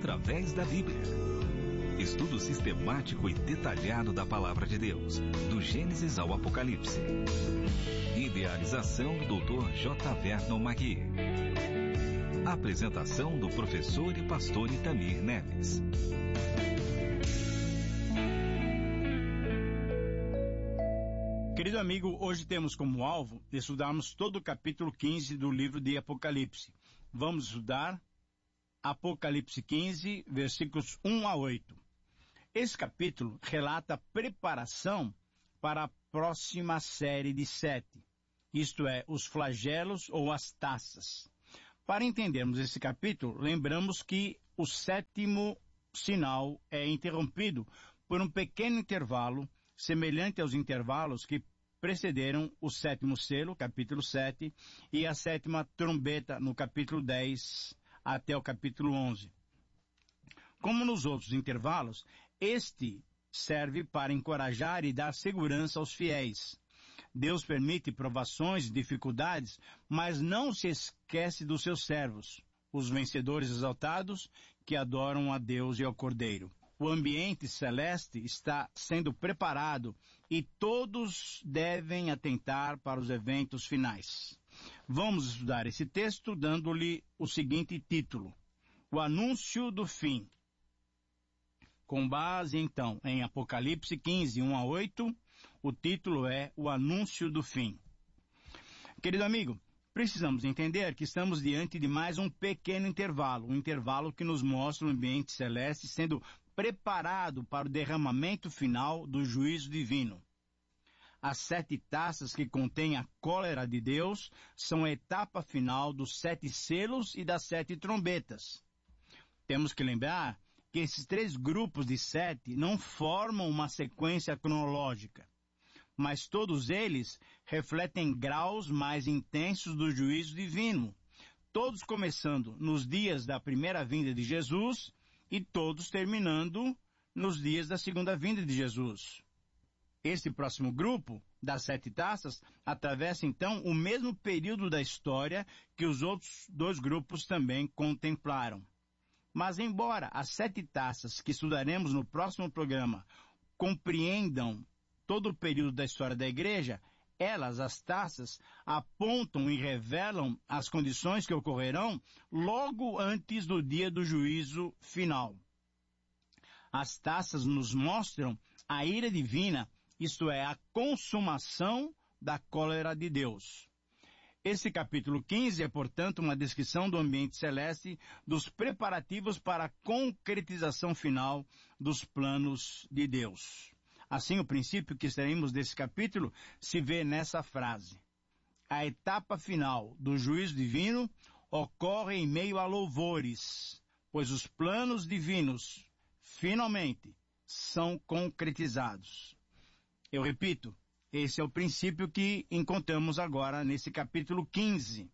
através da Bíblia. Estudo sistemático e detalhado da Palavra de Deus, do Gênesis ao Apocalipse. Idealização do Dr. J. Vernon Magui. Apresentação do professor e pastor Itamir Neves. Querido amigo, hoje temos como alvo estudarmos todo o capítulo 15 do livro de Apocalipse. Vamos estudar Apocalipse 15, versículos 1 a 8. Esse capítulo relata a preparação para a próxima série de 7, isto é, os flagelos ou as taças. Para entendermos esse capítulo, lembramos que o sétimo sinal é interrompido por um pequeno intervalo, semelhante aos intervalos que precederam o sétimo selo, capítulo 7, e a sétima trombeta, no capítulo 10, até o capítulo 11. Como nos outros intervalos, este serve para encorajar e dar segurança aos fiéis. Deus permite provações e dificuldades, mas não se esquece dos seus servos, os vencedores exaltados que adoram a Deus e ao Cordeiro. O ambiente celeste está sendo preparado e todos devem atentar para os eventos finais. Vamos estudar esse texto dando-lhe o seguinte título: O Anúncio do Fim. Com base, então, em Apocalipse 15, 1 a 8, o título é O Anúncio do Fim. Querido amigo, precisamos entender que estamos diante de mais um pequeno intervalo, um intervalo que nos mostra o ambiente celeste sendo preparado para o derramamento final do juízo divino. As 7 taças que contêm a cólera de Deus são a etapa final dos 7 selos e das 7 trombetas. Temos que lembrar que esses 3 grupos de 7 não formam uma sequência cronológica, mas todos eles refletem graus mais intensos do juízo divino, todos começando nos dias da primeira vinda de Jesus e todos terminando nos dias da segunda vinda de Jesus. Este próximo grupo, das 7 taças, atravessa então o mesmo período da história que os outros 2 grupos também contemplaram. Mas embora as 7 taças que estudaremos no próximo programa compreendam todo o período da história da igreja, elas, as taças, apontam e revelam as condições que ocorrerão logo antes do dia do juízo final. As taças nos mostram a ira divina, isto é, a consumação da cólera de Deus. Esse capítulo 15 é, portanto, uma descrição do ambiente celeste, dos preparativos para a concretização final dos planos de Deus. Assim, o princípio que extraímos desse capítulo se vê nessa frase: a etapa final do juízo divino ocorre em meio a louvores, pois os planos divinos, finalmente, são concretizados. Eu repito, esse é o princípio que encontramos agora nesse capítulo 15.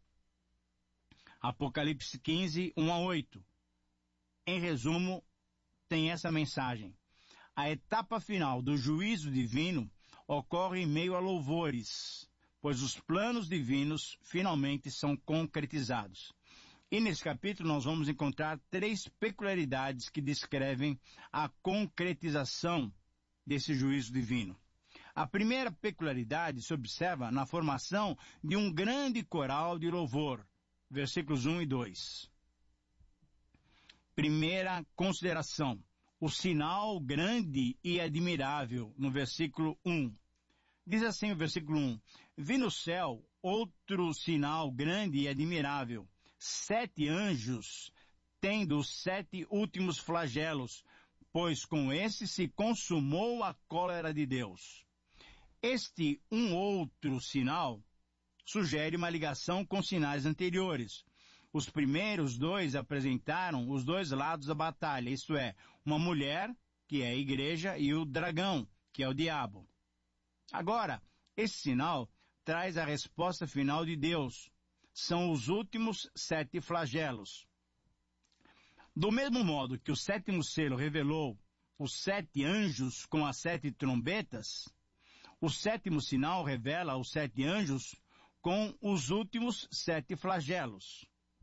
Apocalipse 15, 1 a 8. Em resumo, tem essa mensagem: a etapa final do juízo divino ocorre em meio a louvores, pois os planos divinos finalmente são concretizados. E nesse capítulo nós vamos encontrar 3 peculiaridades que descrevem a concretização desse juízo divino. A primeira peculiaridade se observa na formação de um grande coral de louvor, versículos 1 e 2. Primeira consideração: o sinal grande e admirável, no versículo 1. Diz assim o versículo 1: Vi no céu outro sinal grande e admirável, 7 anjos, tendo os 7 últimos flagelos, pois com esse se consumou a cólera de Deus. Este outro sinal sugere uma ligação com sinais anteriores. Os primeiros 2 apresentaram os 2 lados da batalha, isto é, uma mulher, que é a igreja, e o dragão, que é o diabo. Agora, esse sinal traz a resposta final de Deus. São os últimos 7 flagelos. Do mesmo modo que o 7º selo revelou os 7 anjos com as 7 trombetas, o 7º sinal revela os 7 anjos com os últimos 7 flagelos.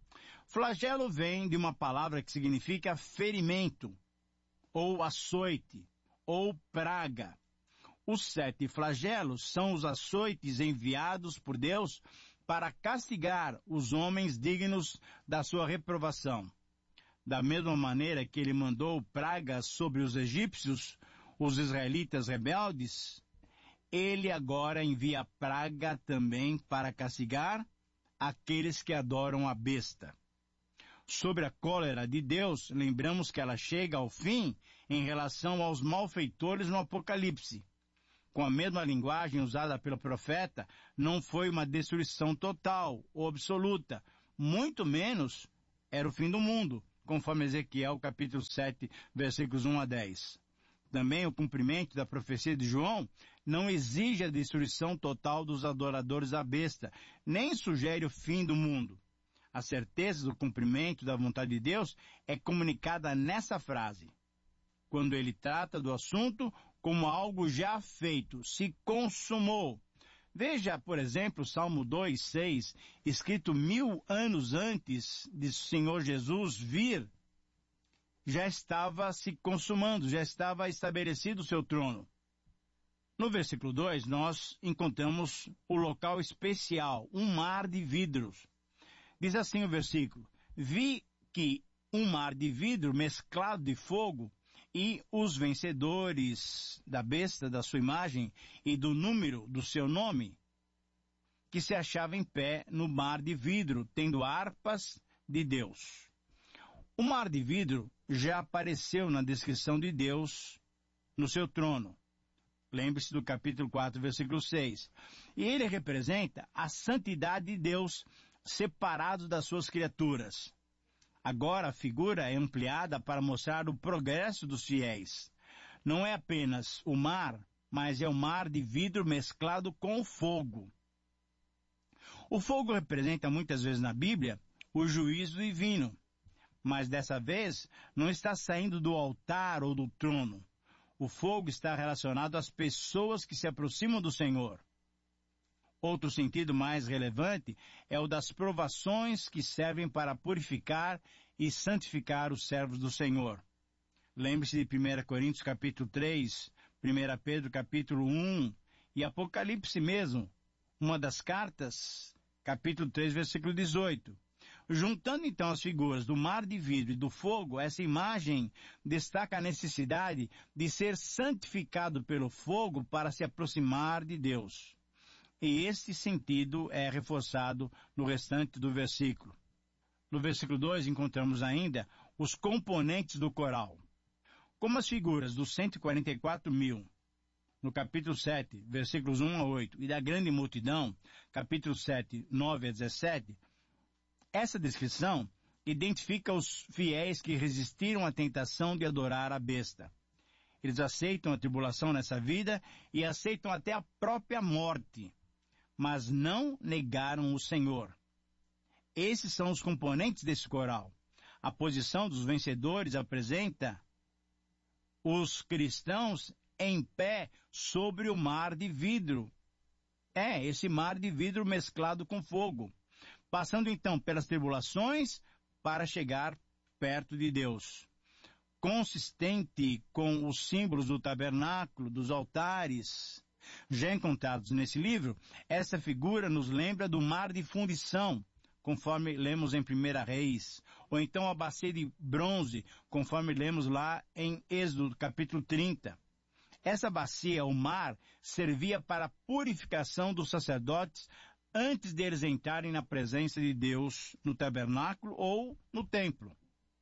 Flagelo vem de uma palavra que significa ferimento, ou açoite, ou praga. Os 7 flagelos são os açoites enviados por Deus para castigar os homens dignos da sua reprovação. Da mesma maneira que ele mandou pragas sobre os egípcios, os israelitas rebeldes, ele agora envia praga também para castigar aqueles que adoram a besta. Sobre a cólera de Deus, lembramos que ela chega ao fim em relação aos malfeitores no Apocalipse. Com a mesma linguagem usada pelo profeta, não foi uma destruição total ou absoluta, muito menos era o fim do mundo, conforme Ezequiel capítulo 7, versículos 1 a 10. Também o cumprimento da profecia de João não exige a destruição total dos adoradores à besta, nem sugere o fim do mundo. A certeza do cumprimento da vontade de Deus é comunicada nessa frase, quando ele trata do assunto como algo já feito, se consumou. Veja, por exemplo, Salmo 2:6, escrito 1000 anos antes de Senhor Jesus vir, já estava se consumando, já estava estabelecido o seu trono. No versículo 2, nós encontramos o local especial, um mar de vidros. Diz assim o versículo: vi que um mar de vidro mesclado de fogo, e os vencedores da besta, da sua imagem e do número do seu nome, que se achava em pé no mar de vidro, tendo harpas de Deus. O mar de vidro já apareceu na descrição de Deus no seu trono. Lembre-se do capítulo 4, versículo 6. E ele representa a santidade de Deus, separado das suas criaturas. Agora a figura é ampliada para mostrar o progresso dos fiéis. Não é apenas o mar, mas é o mar de vidro mesclado com fogo. O fogo representa muitas vezes na Bíblia o juízo divino, mas dessa vez não está saindo do altar ou do trono. O fogo está relacionado às pessoas que se aproximam do Senhor. Outro sentido mais relevante é o das provações que servem para purificar e santificar os servos do Senhor. Lembre-se de 1 Coríntios capítulo 3, 1 Pedro capítulo 1 e Apocalipse mesmo, uma das cartas, capítulo 3, versículo 18. Juntando então as figuras do mar de vidro e do fogo, essa imagem destaca a necessidade de ser santificado pelo fogo para se aproximar de Deus. E este sentido é reforçado no restante do versículo. No versículo 2 encontramos ainda os componentes do coral. Como as figuras dos 144.000, no capítulo 7, versículos 1 a 8, e da grande multidão, capítulo 7, 9 a 17, essa descrição identifica os fiéis que resistiram à tentação de adorar a besta. Eles aceitam a tribulação nessa vida e aceitam até a própria morte, mas não negaram o Senhor. Esses são os componentes desse coral. A posição dos vencedores apresenta os cristãos em pé sobre o mar de vidro. Esse mar de vidro mesclado com fogo, passando então pelas tribulações para chegar perto de Deus. Consistente com os símbolos do tabernáculo, dos altares, já encontrados nesse livro, essa figura nos lembra do mar de fundição, conforme lemos em 1 Reis, ou então a bacia de bronze, conforme lemos lá em Êxodo, capítulo 30. Essa bacia, o mar, servia para a purificação dos sacerdotes antes deles entrarem na presença de Deus no tabernáculo ou no templo.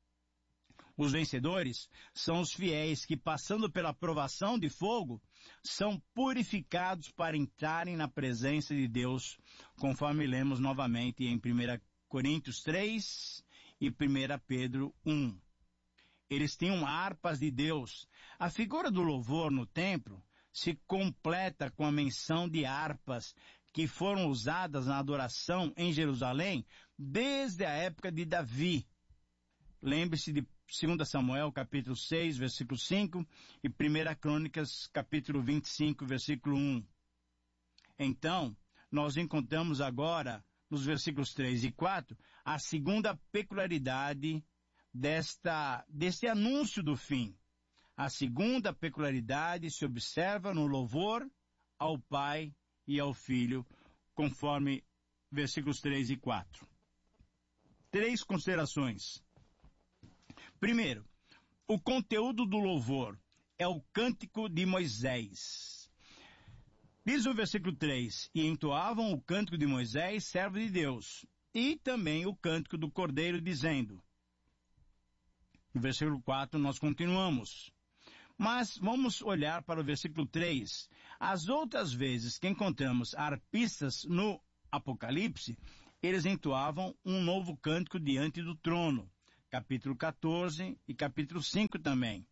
Os vencedores são os fiéis que, passando pela provação de fogo, são purificados para entrarem na presença de Deus, conforme lemos novamente em 1 Coríntios 3 e 1 Pedro 1. Eles tinham harpas de Deus. A figura do louvor no templo se completa com a menção de harpas que foram usadas na adoração em Jerusalém desde a época de Davi. Lembre-se de 2 Samuel, capítulo 6, versículo 5, e 1 Crônicas, capítulo 25, versículo 1. Então, nós encontramos agora nos versículos 3 e 4, a segunda peculiaridade deste anúncio do fim. A segunda peculiaridade se observa no louvor ao Pai e ao Filho, conforme versículos 3 e 4. 3 considerações. Primeiro, o conteúdo do louvor é o cântico de Moisés. Diz o versículo 3, e entoavam o cântico de Moisés, servo de Deus, e também o cântico do Cordeiro, dizendo. No versículo 4 nós continuamos. Mas vamos olhar para o versículo 3. As outras vezes que encontramos arpistas no Apocalipse, eles entoavam um novo cântico diante do trono. Capítulo 14 e capítulo 5 também.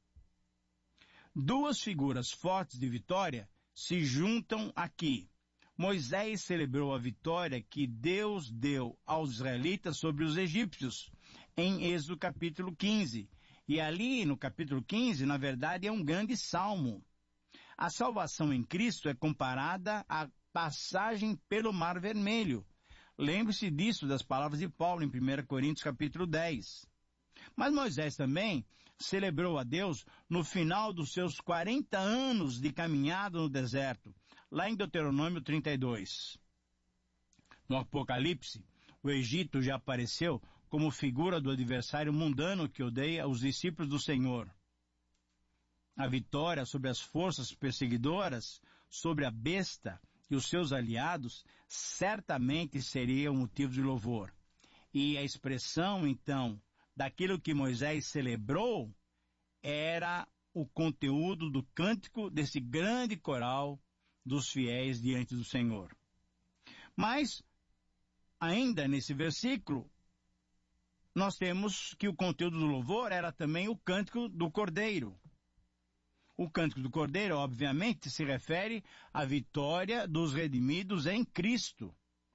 Duas figuras fortes de vitória se juntam aqui. Moisés celebrou a vitória que Deus deu aos israelitas sobre os egípcios, em Êxodo capítulo 15. E ali, no capítulo 15, na verdade, é um grande salmo. A salvação em Cristo é comparada à passagem pelo Mar Vermelho. Lembre-se disso, das palavras de Paulo em 1 Coríntios capítulo 10. Mas Moisés também celebrou a Deus no final dos seus 40 anos de caminhada no deserto, lá em Deuteronômio 32. No Apocalipse, o Egito já apareceu como figura do adversário mundano que odeia os discípulos do Senhor. A vitória sobre as forças perseguidoras, sobre a besta e os seus aliados, certamente seria um motivo de louvor. E a expressão, então, daquilo que Moisés celebrou, era o conteúdo do cântico desse grande coral dos fiéis diante do Senhor. Mas, ainda nesse versículo, nós temos que o conteúdo do louvor era também o cântico do Cordeiro. O cântico do Cordeiro, obviamente, se refere à vitória dos redimidos em Cristo.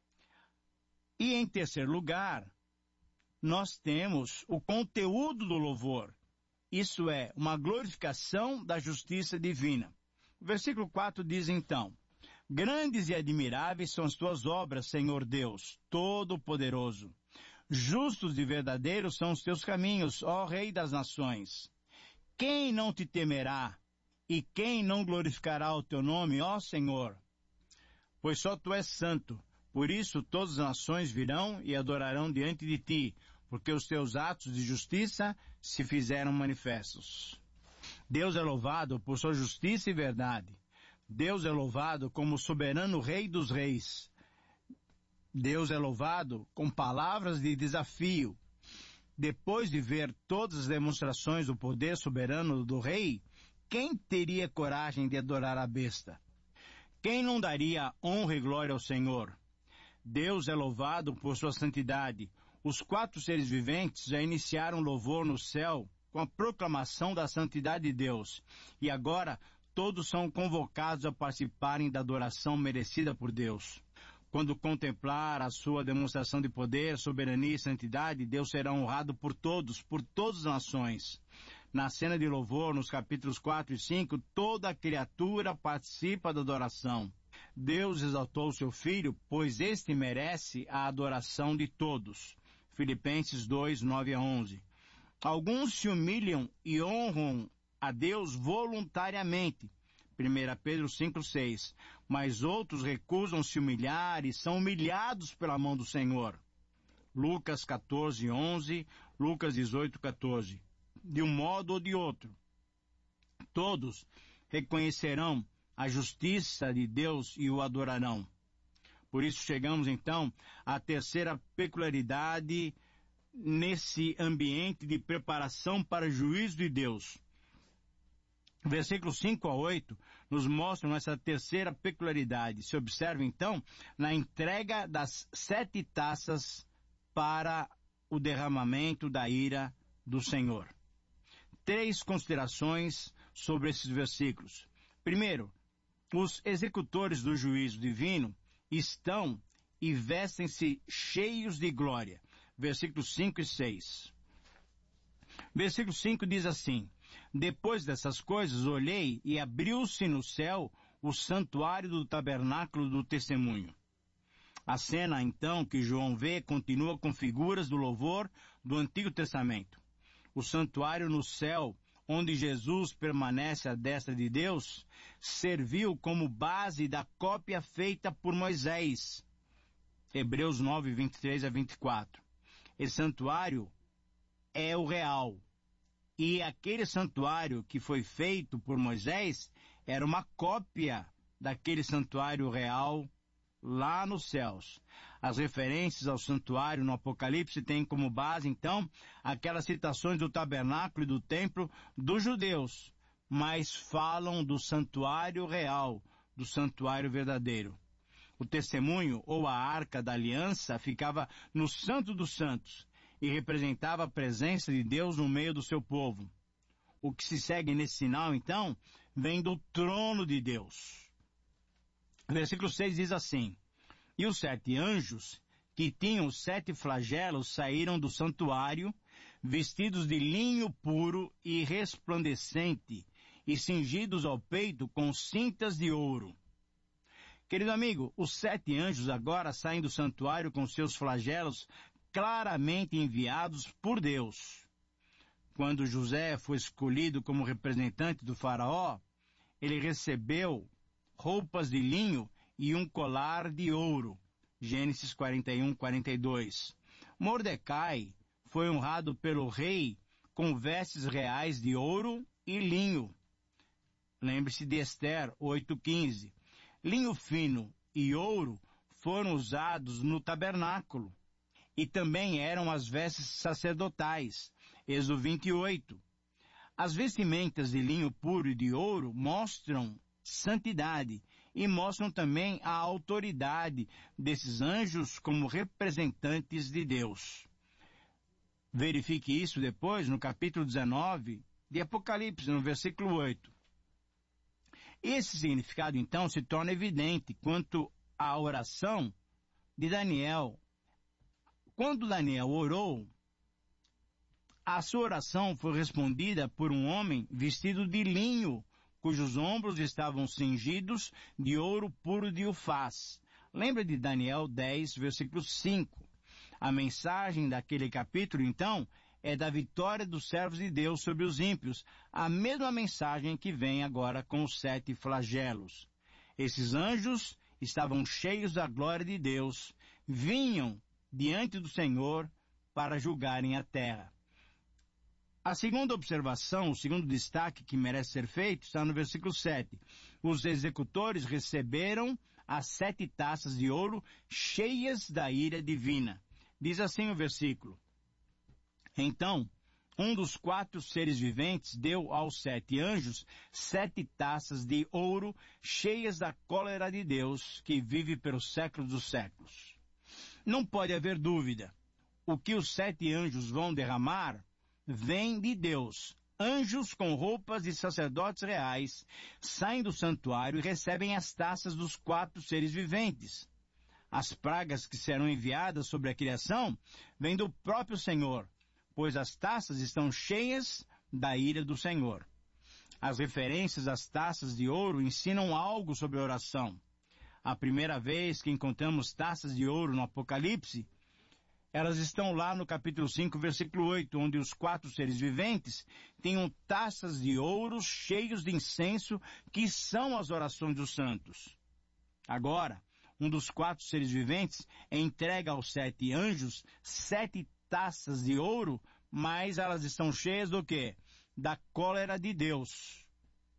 E, em terceiro lugar, nós temos o conteúdo do louvor. Isso é, uma glorificação da justiça divina. O versículo 4 diz então, grandes e admiráveis são as tuas obras, Senhor Deus, Todo-Poderoso. Justos e verdadeiros são os teus caminhos, ó Rei das Nações. Quem não te temerá e quem não glorificará o teu nome, ó Senhor? Pois só tu és santo. Por isso todas as nações virão e adorarão diante de ti, porque os teus atos de justiça se fizeram manifestos. Deus é louvado por sua justiça e verdade. Deus é louvado como soberano Rei dos Reis. Deus é louvado com palavras de desafio. Depois de ver todas as demonstrações do poder soberano do Rei, quem teria coragem de adorar a besta? Quem não daria honra e glória ao Senhor? Deus é louvado por sua santidade. Os 4 seres viventes já iniciaram louvor no céu com a proclamação da santidade de Deus. E agora todos são convocados a participarem da adoração merecida por Deus. Quando contemplar a sua demonstração de poder, soberania e santidade, Deus será honrado por todas as nações. Na cena de louvor, nos capítulos 4 e 5, toda criatura participa da adoração. Deus exaltou o seu Filho, pois este merece a adoração de todos. Filipenses 2, 9 a 11. Alguns se humilham e honram a Deus voluntariamente. 1 Pedro 5, 6. Mas outros recusam se humilhar e são humilhados pela mão do Senhor. Lucas 14, 11, Lucas 18, 14. De um modo ou de outro, todos reconhecerão a justiça de Deus e o adorarão. Por isso chegamos então à terceira peculiaridade nesse ambiente de preparação para o juízo de Deus. Versículos 5 a 8 nos mostram essa terceira peculiaridade. Se observa então na entrega das 7 taças para o derramamento da ira do Senhor. 3 considerações sobre esses versículos. Primeiro, os executores do juízo divino estão e vestem-se cheios de glória. Versículos 5 e 6. Versículo 5 diz assim, depois dessas coisas olhei e abriu-se no céu o santuário do tabernáculo do testemunho. A cena, então, que João vê continua com figuras do louvor do Antigo Testamento. O santuário no céu, onde Jesus permanece à destra de Deus, serviu como base da cópia feita por Moisés. Hebreus 9, 23 a 24. Esse santuário é o real. E aquele santuário que foi feito por Moisés era uma cópia daquele santuário real lá nos céus. As referências ao santuário no Apocalipse têm como base, então, aquelas citações do tabernáculo e do templo dos judeus, mas falam do santuário real, do santuário verdadeiro. O testemunho, ou a arca da aliança, ficava no Santo dos Santos e representava a presença de Deus no meio do seu povo. O que se segue nesse sinal, então, vem do trono de Deus. Versículo 6 diz assim: E os 7 anjos, que tinham 7 flagelos, saíram do santuário, vestidos de linho puro e resplandecente, e cingidos ao peito com cintas de ouro. Querido amigo, os 7 anjos agora saem do santuário com seus flagelos claramente enviados por Deus. Quando José foi escolhido como representante do faraó, ele recebeu roupas de linho e um colar de ouro. Gênesis 41, 42. Mordecai foi honrado pelo rei com vestes reais de ouro e linho. Lembre-se de Esther 8:15. Linho fino e ouro foram usados no tabernáculo. E também eram as vestes sacerdotais. Êxodo 28. As vestimentas de linho puro e de ouro mostram santidade e mostram também a autoridade desses anjos como representantes de Deus. Verifique isso depois no capítulo 19 de Apocalipse, no versículo 8. Esse significado, então, se torna evidente quanto à oração de Daniel. Quando Daniel orou, a sua oração foi respondida por um homem vestido de linho, cujos ombros estavam cingidos de ouro puro de Ufaz. Lembra de Daniel 10, versículo 5. A mensagem daquele capítulo, então, é da vitória dos servos de Deus sobre os ímpios, a mesma mensagem que vem agora com os 7 flagelos. Esses anjos estavam cheios da glória de Deus, vinham diante do Senhor para julgarem a terra. A segunda observação, o segundo destaque que merece ser feito, está no versículo 7. Os executores receberam as 7 taças de ouro cheias da ira divina. Diz assim o versículo: Então, um dos 4 seres viventes deu aos 7 anjos 7 taças de ouro cheias da cólera de Deus, que vive pelos séculos dos séculos. Não pode haver dúvida. O que os 7 anjos vão derramar vem de Deus. Anjos com roupas de sacerdotes reais saem do santuário e recebem as taças dos 4 seres viventes. As pragas que serão enviadas sobre a criação vêm do próprio Senhor, pois as taças estão cheias da ira do Senhor. As referências às taças de ouro ensinam algo sobre a oração. A primeira vez que encontramos taças de ouro no Apocalipse, elas estão lá no capítulo 5, versículo 8, onde os 4 seres viventes tinham taças de ouro cheios de incenso, que são as orações dos santos. Agora, um dos 4 seres viventes entrega aos 7 anjos 7 taças de ouro, mas elas estão cheias do quê? Da cólera de Deus.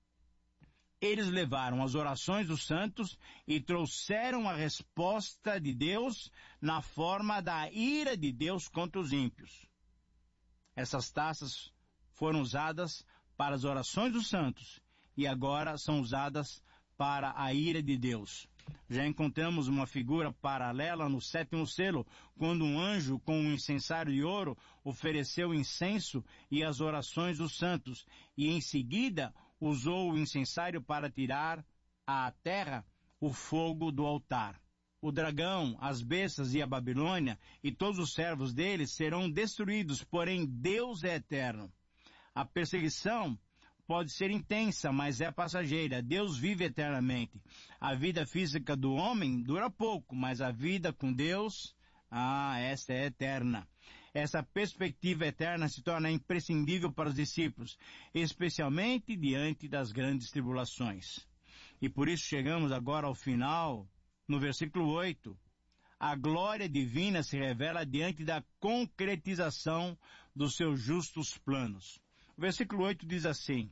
Eles levaram as orações dos santos e trouxeram a resposta de Deus na forma da ira de Deus contra os ímpios. Essas taças foram usadas para as orações dos santos e agora são usadas para a ira de Deus. Já encontramos uma figura paralela no 7º selo, quando um anjo com um incensário de ouro ofereceu incenso e as orações dos santos, e em seguida usou o incensário para tirar à terra o fogo do altar. O dragão, as bestas e a Babilônia e todos os servos deles serão destruídos, porém Deus é eterno. A perseguição pode ser intensa, mas é passageira. Deus vive eternamente. A vida física do homem dura pouco, mas a vida com Deus, esta é eterna. Essa perspectiva eterna se torna imprescindível para os discípulos, especialmente diante das grandes tribulações. E por isso chegamos agora ao final, no versículo 8. A glória divina se revela diante da concretização dos seus justos planos. O versículo 8 diz assim: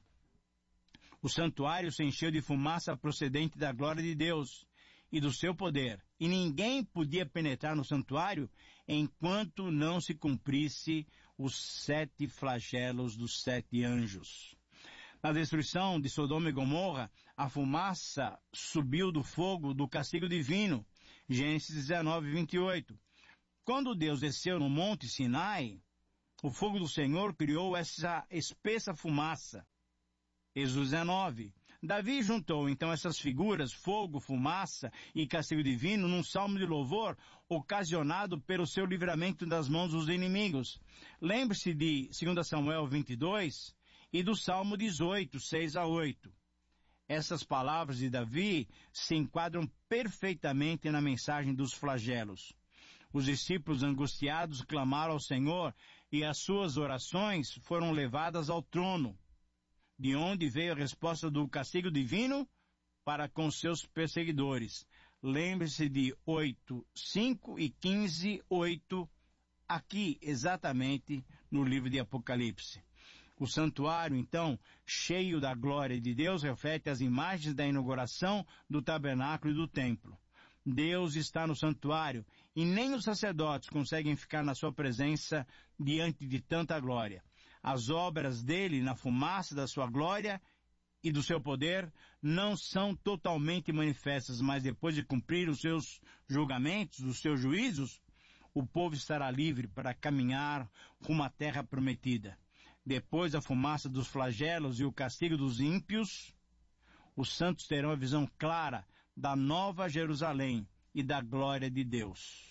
o santuário se encheu de fumaça procedente da glória de Deus e do seu poder, e ninguém podia penetrar no santuário enquanto não se cumprisse os 7 flagelos dos 7 anjos. Na destruição de Sodoma e Gomorra, a fumaça subiu do fogo do castigo divino. Gênesis 19, 28. Quando Deus desceu no monte Sinai, o fogo do Senhor criou essa espessa fumaça. Êxodo 19. Davi juntou então essas figuras, fogo, fumaça e castigo divino, num salmo de louvor ocasionado pelo seu livramento das mãos dos inimigos. Lembre-se de 2 Samuel 22 e do Salmo 18, 6 a 8. Essas palavras de Davi se enquadram perfeitamente na mensagem dos flagelos. Os discípulos angustiados clamaram ao Senhor e as suas orações foram levadas ao trono, de onde veio a resposta do castigo divino para com seus perseguidores. Lembre-se de 8, 5 e 15, 8, aqui exatamente no livro de Apocalipse. O santuário, então, cheio da glória de Deus, reflete as imagens da inauguração do tabernáculo e do templo. Deus está no santuário e nem os sacerdotes conseguem ficar na sua presença diante de tanta glória. As obras dele na fumaça da sua glória e do seu poder não são totalmente manifestas, mas depois de cumprir os seus julgamentos, os seus juízos, o povo estará livre para caminhar rumo à terra prometida. Depois da fumaça dos flagelos e o castigo dos ímpios, os santos terão a visão clara da nova Jerusalém e da glória de Deus.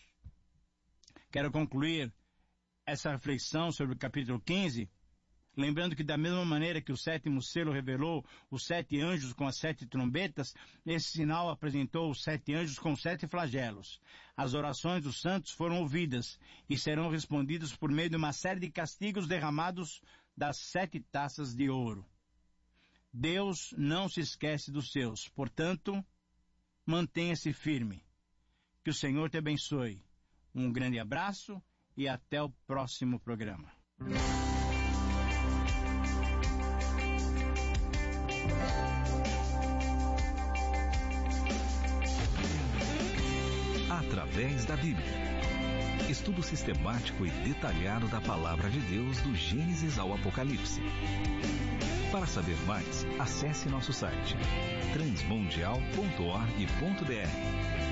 Quero concluir essa reflexão sobre o capítulo 15, lembrando que da mesma maneira que o 7º selo revelou os 7 anjos com as 7 trombetas, esse sinal apresentou os 7 anjos com 7 flagelos. As orações dos santos foram ouvidas e serão respondidas por meio de uma série de castigos derramados das 7 taças de ouro. Deus não se esquece dos seus, portanto, mantenha-se firme. Que o Senhor te abençoe. Um grande abraço e até o próximo programa. Através da Bíblia. Estudo sistemático e detalhado da Palavra de Deus do Gênesis ao Apocalipse. Para saber mais, acesse nosso site transmundial.org.br.